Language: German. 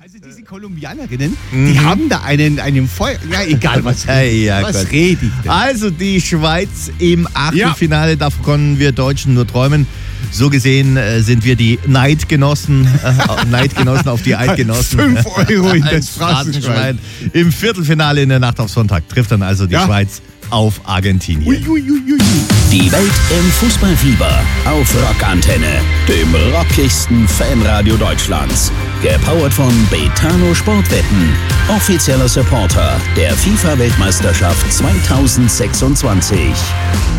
Also diese Kolumbianerinnen, die haben da einen Feuer... Ja, egal, was rede ich denn? Also die Schweiz im Achtelfinale, davon können wir Deutschen nur träumen. So gesehen sind wir die Neidgenossen auf die Eidgenossen. 5 Euro in das Phrasenschwein. Im Viertelfinale in der Nacht auf Sonntag trifft dann also die Schweiz auf Argentinien. Die Welt im Fußballfieber auf Rockantenne, dem rockigsten Fanradio Deutschlands. Gepowert von Betano Sportwetten, offizieller Supporter der FIFA-Weltmeisterschaft 2026.